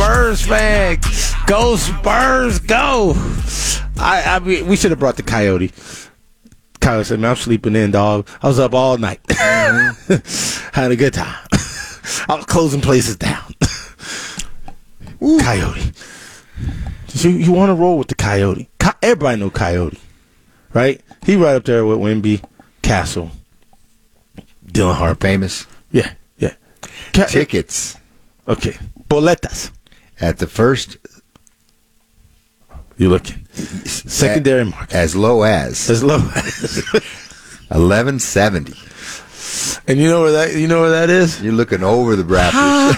Spurs fan. Go Spurs, go. I mean, we should have brought the Coyote. Coyote said, man, I'm sleeping in, dog. I was up all night. Had a good time. I was closing places down. Coyote. You want to roll with the Coyote. Everybody know Coyote, right? He right up there with Wemby, Castle, Dylan Harper. Famous. Yeah. Tickets. Okay. Boletas. At the first. You looking. Secondary market. As low as. $11.70. And you know where that is? You're looking over the Raptors.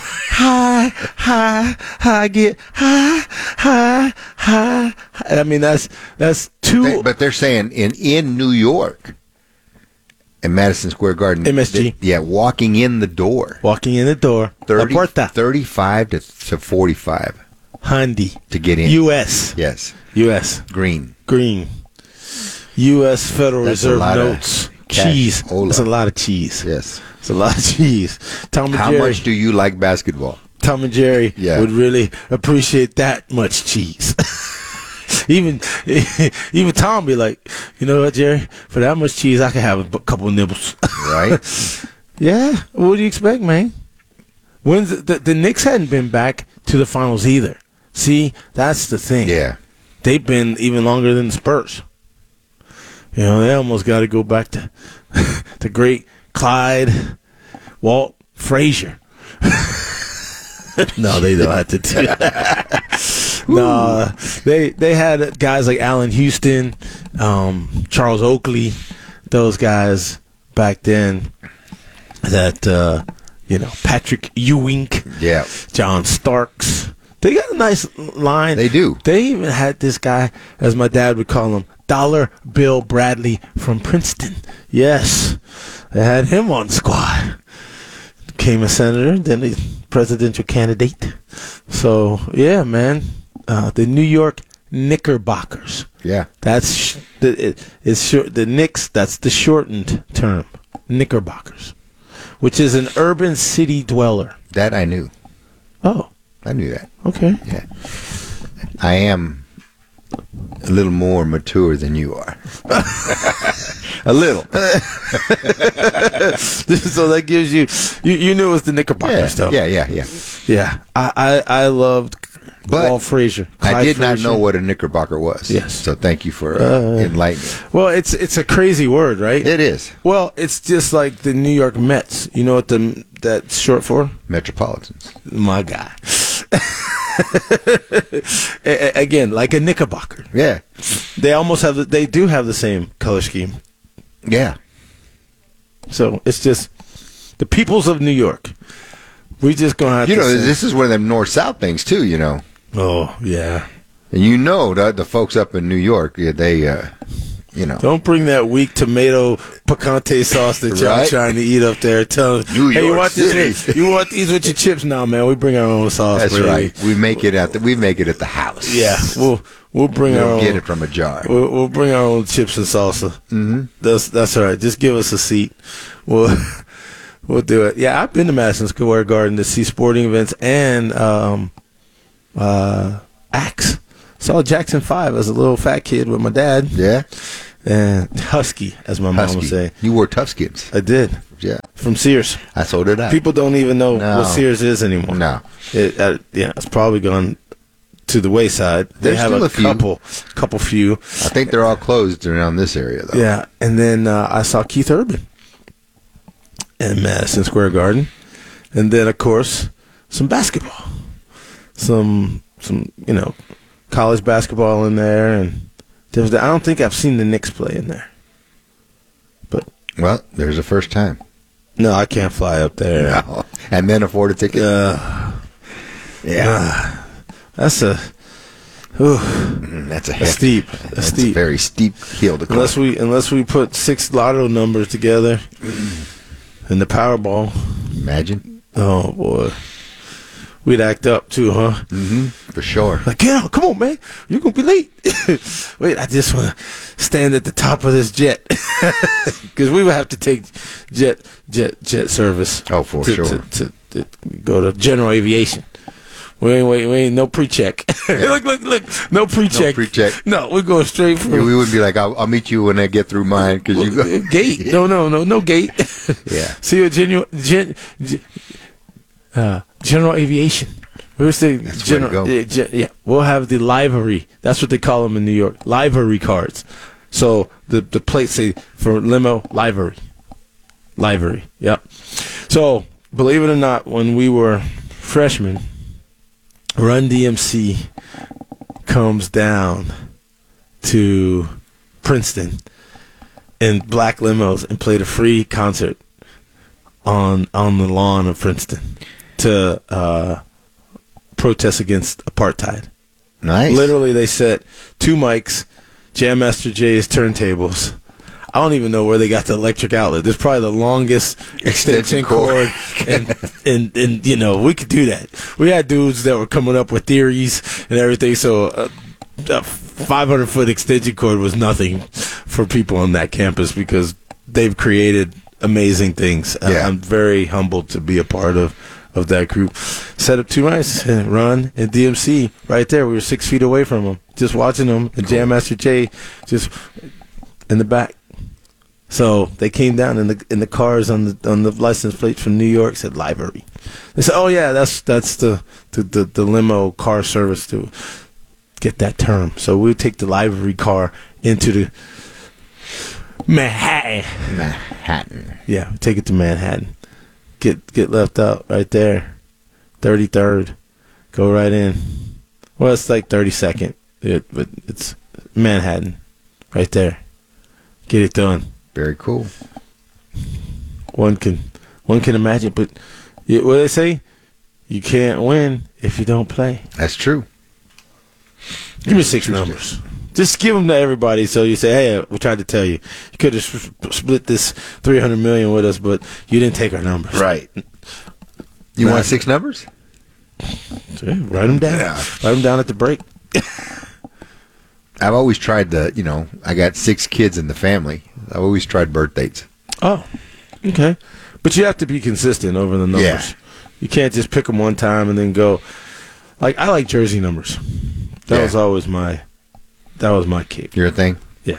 High, get high. I mean, that's two. But they're saying in New York, in Madison Square Garden. MSG. Walking in the door. 35 to 45. Handy. To get in. U.S. Yes. U.S. Green. U.S. Federal That's Reserve notes. Cheese. That's a lot of cheese. Yes. It's a lot of cheese. How much do you like basketball? Tom and Jerry would really appreciate that much cheese. Even Tom be like, you know what, Jerry? For that much cheese, I could have a couple of nibbles. Right? Yeah. What do you expect, man? When's the Knicks hadn't been back to the finals either. See, that's the thing. Yeah. They've been even longer than the Spurs. You know, they almost got to go back to the great Clyde, Walt Frazier. No, they don't have to do that. No, they had guys like Allen Houston, Charles Oakley, those guys back then. That Patrick Ewing, John Starks. They got a nice line. They do. They even had this guy, as my dad would call him, Dollar Bill Bradley from Princeton. Yes, they had him on squad. Became a senator, then a presidential candidate. So, yeah, man. The New York Knickerbockers. Yeah. That's the Knicks, that's the shortened term. Knickerbockers. Which is an urban city dweller. That I knew. Oh. I knew that. Okay. Yeah. I am a little more mature than you are. A little. So that gives you knew it was the Knickerbockers stuff. Yeah. Yeah. I loved Walt Frazier. I did not Frazier. know what a Knickerbocker was. Yes. So thank you for enlightening me. Well, it's a crazy word, right? It is. Well, it's just like the New York Mets. You know what that's short for? Metropolitans. My guy. Again, like a Knickerbocker. Yeah. They do have the same color scheme. Yeah. So it's just the peoples of New York. We just gonna have this is one of them north-south things too, you know. Oh, yeah. And the folks up in New York, they Don't bring that weak tomato picante sauce that y'all trying to eat up there. Tell New hey, York you want these with your chips? No, man, we bring our own sauce. That's really. right. We make it at the house. Yeah, we'll bring our own. Get it from a jar. We'll bring our own chips and salsa. Mm-hmm. That's all right. Just give us a seat. We'll do it. Yeah, I've been to Madison Square Garden to see sporting events and acts. Saw Jackson 5 as a little fat kid with my dad. Yeah. And Husky, as my mom would say. You wore Tough Skins. I did. Yeah. From Sears. I sold it out. People don't even know what Sears is anymore. No. It's probably gone to the wayside. They have a couple few. I think they're all closed around this area, though. Yeah. And then I saw Keith Urban in Madison Square Garden. And then, of course, some basketball. Some college basketball in there, and I don't think I've seen the Knicks play in there. But there's a first time. No, I can't fly up there. No. And then afford a ticket. That's a steep. That's a very steep hill to climb. Unless we put 6 lotto numbers together in the Powerball. Imagine. Oh boy. We'd act up too, huh? Mm-hmm. For sure. Like, get out. Come on, man. You're going to be late. Wait, I just want to stand at the top of this jet. Because we would have to take jet service. Oh, for sure. To go to general aviation. We ain't no pre-check. Yeah. look, no pre-check. No pre-check. No, we're going straight for We would be like, I'll meet you when I get through mine because you go gate. No gate. Yeah. See a general aviation. Where's the That's where to go. Yeah, we'll have the livery. That's what they call them in New York. Livery cards. So the plates say for limo livery. Livery. Yep. So believe it or not, when we were freshmen, Run DMC comes down to Princeton in black limos and played a free concert on the lawn of Princeton to protest against apartheid. Nice. Literally, they set 2 mics, Jam Master Jay's turntables. I don't even know where they got the electric outlet. There's probably the longest extension cord, and we could do that. We had dudes that were coming up with theories and everything, so a 500-foot extension cord was nothing for people on that campus because they've created amazing things. Yeah. I'm very humbled to be a part of that group. Set up 2 mics, and Run and DMC right there. We were 6 feet away from them, just watching them, and Jam Master Jay just in the back. So they came down in the cars on the license plate from New York said livery. They said, "Oh yeah, that's the limo car service to get that term." So we would take the livery car into the Manhattan. Yeah, take it to Manhattan. Get left out right there, 33rd. Go right in. Well, it's like 32nd, but it's Manhattan, right there. Get it done. Very cool. One can imagine, but what do they say? You can't win if you don't play. That's true. Give me 6 numbers. Just give them to everybody. So you say, "Hey, we tried to tell you. You could have split this $300 million with us, but you didn't take our numbers." Right. You want 6 numbers? So, write them down. Yeah. Write them down at the break. I've always tried I got 6 kids in the family. I've always tried birth dates. Oh, okay. But you have to be consistent over the numbers. Yeah. You can't just pick them one time and then go. Like, I like jersey numbers. That was always my kick. Your thing? Yeah.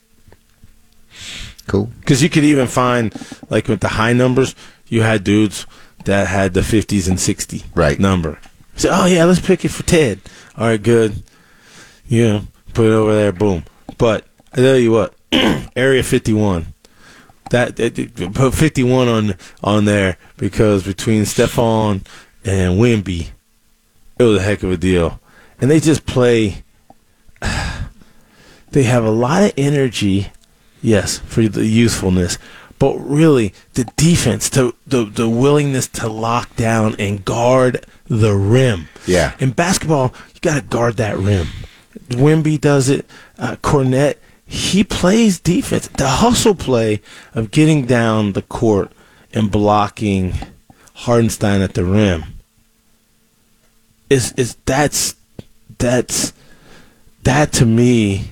Cool. Because you could even find, like with the high numbers, you had dudes that had the 50s and 60 number. So, oh yeah, let's pick it for Ted. All right, good. Yeah, put it over there, boom. But I tell you what, Area 51. Put 51 on there because between Stephon and Wemby, it was a heck of a deal. And they just play. They have a lot of energy, yes, for the youthfulness, but really the defense, the willingness to lock down and guard the rim. Yeah. In basketball, you got to guard that rim. Wemby does it. Cornette, he plays defense. The hustle play of getting down the court and blocking Hardenstein at the rim that to me,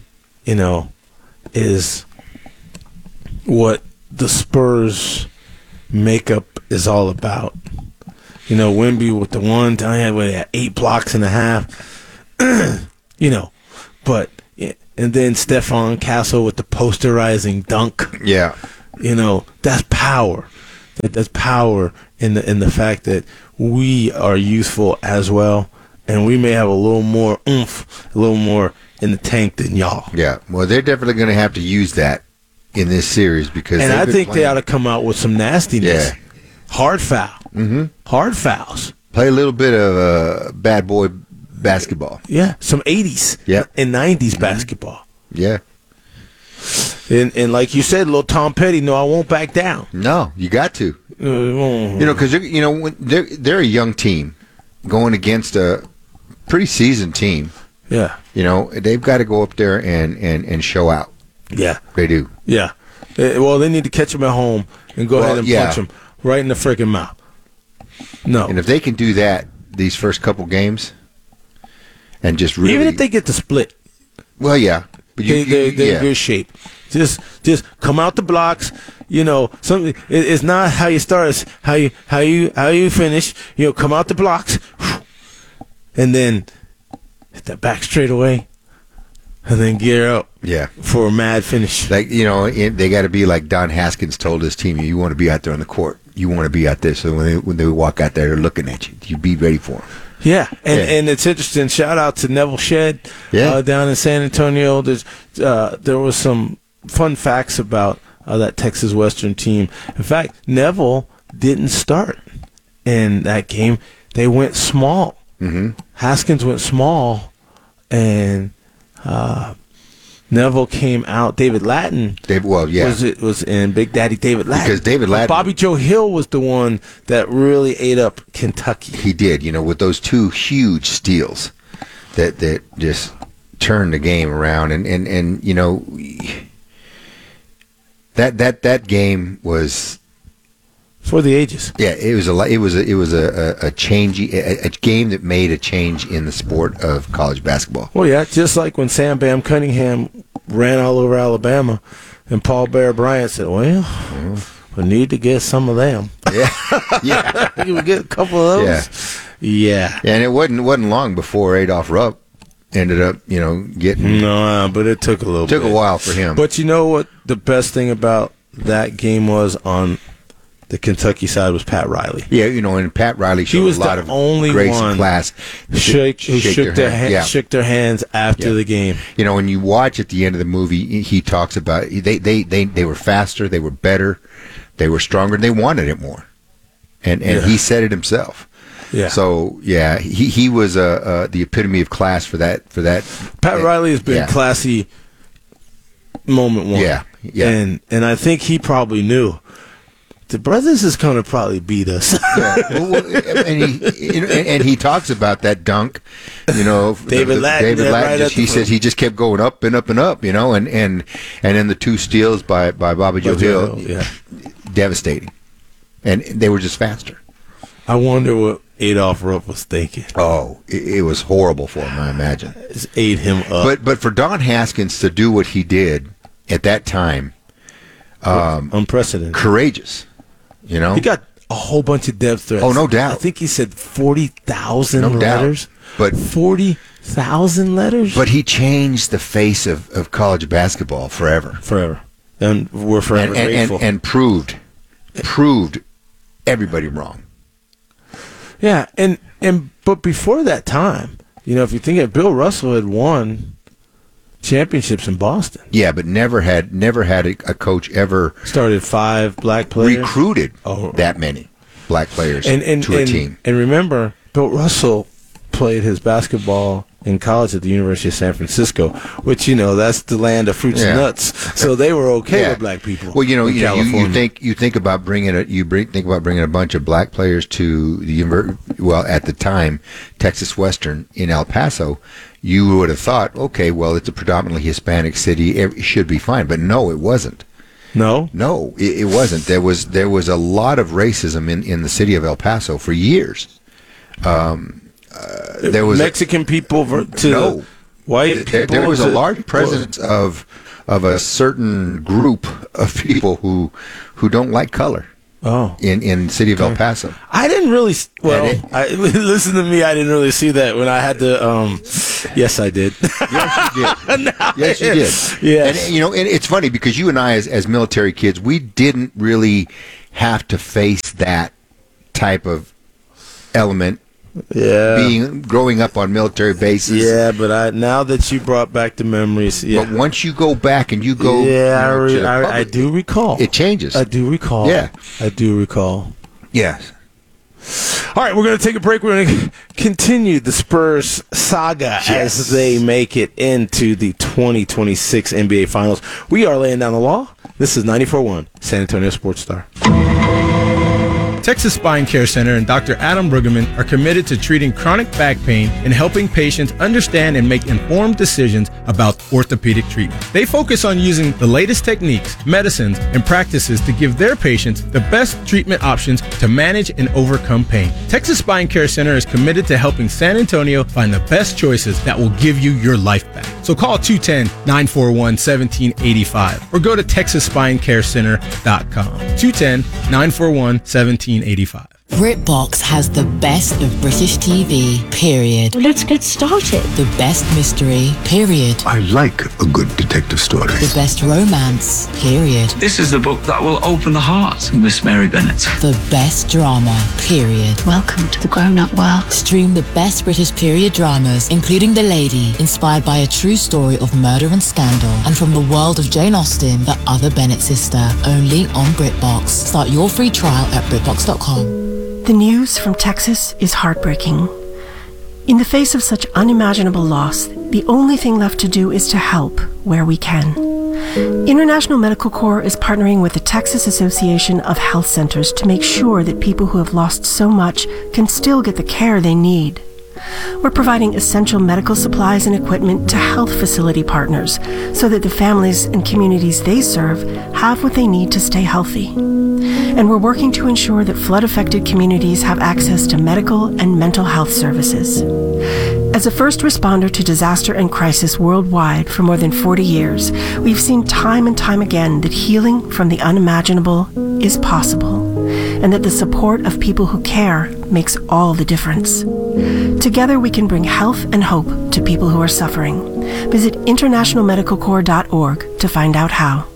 is what the Spurs makeup is all about. Wemby with the one time with 8 blocks and a half, but and then Stephon Castle with the posterizing dunk. Yeah. That's power. That's power in the fact that we are youthful as well, and we may have a little more oomph, a little more in the tank than y'all. Yeah. Well, they're definitely going to have to use that in this series because. And I think they ought to come out with some nastiness. Yeah. Hard foul. Mm-hmm. Hard fouls. Play a little bit of bad boy basketball. Yeah. Some 80s and 90s basketball. Yeah. And like you said, little Tom Petty, no, I won't back down. No, you got to. Because when they're a young team going against a pretty seasoned team. Yeah. They've got to go up there and show out. Yeah. They do. Yeah. Well, they need to catch them at home and go ahead and punch them right in the freaking mouth. No. And if they can do that these first couple games and just really. Even if they get the split. Well, yeah. But they're in good shape. Just come out the blocks. Something. It's not how you start. It's how you finish. Come out the blocks, and then hit that back straightaway, and then gear up for a mad finish. Like, they got to be like Don Haskins told his team, you want to be out there on the court. You want to be out there, so when they walk out there, they're looking at you. You be ready for them. Yeah, and it's interesting. Shout out to Neville Shedd down in San Antonio. There was some fun facts about that Texas Western team. In fact, Neville didn't start in that game. They went small. Mm-hmm. Haskins went small, and Neville came out. David Lattin was in Big Daddy David Lattin. Because David Lattin, Bobby Joe Hill was the one that really ate up Kentucky. He did, with those two huge steals that just turned the game around, and that game was for the ages. Yeah, it was a game that made a change in the sport of college basketball. Well, yeah, just like when Sam Bam Cunningham ran all over Alabama, and Paul Bear Bryant said, "Well, we need to get some of them." Yeah. We get a couple of those. Yeah. And it wasn't long before Adolph Rupp ended up, getting. No, but it took a little. Took a while for him. But you know what? The best thing about that game was on the Kentucky side was Pat Riley. Yeah, and Pat Riley showed a lot of grace and class. Who shook their hands after the game. When you watch at the end of the movie, he talks about they were faster, they were better, they were stronger, and they wanted it more. And he said it himself. Yeah. So he was the epitome of class for that. Pat Riley has been classy. Moment one. Yeah. And I think he probably knew the brothers is going to probably beat us. And he talks about that dunk, David Lattin. He says he just kept going up and up and up, and then the two steals by Bobby Joe Hill, devastating, and they were just faster. I wonder what Adolph Rupp was thinking. Oh, it was horrible for him, I imagine. Just ate him up. But for Don Haskins to do what he did at that time, unprecedented, courageous. He got a whole bunch of death threats. Oh, no doubt. I think he said 40,000 letters. But 40,000 letters. But he changed the face of college basketball forever. And we're forever grateful. And proved everybody wrong. Yeah, but before that time, if you think of Bill Russell had won championships in Boston. Yeah, but never had a coach ever started 5 black players, recruited that many black players to a team. And remember, Bill Russell played his basketball in college at the University of San Francisco, which that's the land of fruits and nuts. So they were okay with black people. Well, you think about bringing a bunch of black players to the at the time Texas Western in El Paso. You would have thought, okay, well, it's a predominantly Hispanic city. It should be fine. But no, it wasn't. No, it wasn't. There was a lot of racism in the city of El Paso for years. There was Mexican people to white people. There was a large presence of a certain group of people who don't like color. In the city of El Paso. I didn't really. Listen to me. I didn't really see that when I had to. Yes, I did. Yes, you did. Yes. And and it's funny because you and I, as military kids, we didn't really have to face that type of element. Yeah, growing up on military bases. Yeah, but now that you brought back the memories, But once you go back and you go, I do recall. It changes. I do recall. Yeah, I do recall. Yes. All right, we're going to take a break. We're going to continue the Spurs saga as they make it into the 2026 NBA Finals. We are laying down the law. This is 94.1 San Antonio Sports Star. Texas Spine Care Center and Dr. Adam Brueggemann are committed to treating chronic back pain and helping patients understand and make informed decisions about orthopedic treatment. They focus on using the latest techniques, medicines, and practices to give their patients the best treatment options to manage and overcome pain. Texas Spine Care Center is committed to helping San Antonio find the best choices that will give you your life back. So call 210-941-1785 or go to TexasSpineCareCenter.com. 210-941-1785. BritBox has the best of British TV, period. Let's get started. The best mystery, period. I like a good detective story. The best romance, period. This is the book that will open the heart of Miss Mary Bennet. The best drama, period. Welcome to the grown-up world. Stream the best British period dramas, including The Lady, inspired by a true story of murder and scandal, and from the world of Jane Austen, the other Bennet sister, only on BritBox. Start your free trial at BritBox.com. The news from Texas is heartbreaking. In the face of such unimaginable loss, the only thing left to do is to help where we can. International Medical Corps is partnering with the Texas Association of Health Centers to make sure that people who have lost so much can still get the care they need. We're providing essential medical supplies and equipment to health facility partners so that the families and communities they serve have what they need to stay healthy. And we're working to ensure that flood-affected communities have access to medical and mental health services. As a first responder to disaster and crisis worldwide for more than 40 years, we've seen time and time again that healing from the unimaginable is possible, and that the support of people who care makes all the difference. Together we can bring health and hope to people who are suffering. Visit internationalmedicalcorps.org to find out how.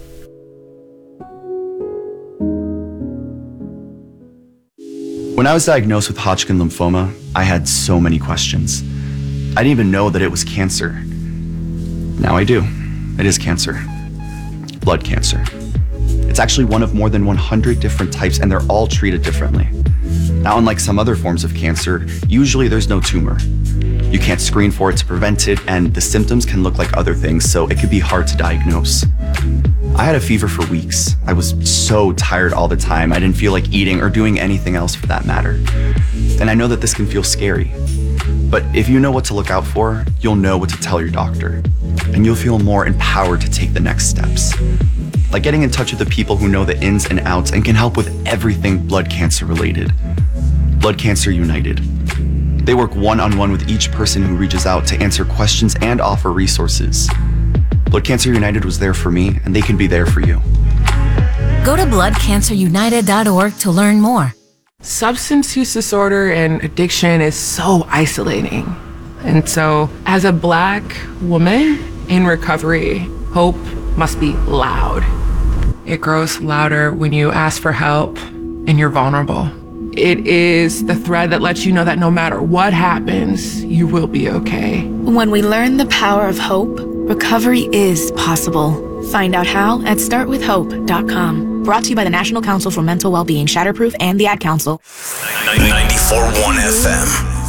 When I was diagnosed with Hodgkin lymphoma, I had so many questions. I didn't even know that it was cancer. Now I do. It is cancer. Blood cancer. It's actually one of more than 100 different types, and they're all treated differently. Now, unlike some other forms of cancer, usually there's no tumor. You can't screen for it to prevent it, and the symptoms can look like other things, so it could be hard to diagnose. I had a fever for weeks. I was so tired all the time. I didn't feel like eating or doing anything else for that matter. And I know that this can feel scary. But if you know what to look out for, you'll know what to tell your doctor. And you'll feel more empowered to take the next steps. Like getting in touch with the people who know the ins and outs and can help with everything blood cancer related. Blood Cancer United. They work one-on-one with each person who reaches out to answer questions and offer resources. Blood Cancer United was there for me, and they can be there for you. Go to bloodcancerunited.org to learn more. Substance use disorder and addiction is so isolating. And so, as a Black woman in recovery, hope must be loud. It grows louder when you ask for help and you're vulnerable. It is the thread that lets you know that no matter what happens, you will be okay. When we learn the power of hope, recovery is possible. Find out how at startwithhope.com. Brought to you by the National Council for Mental Wellbeing, Shatterproof, and the Ad Council. 94.1 FM.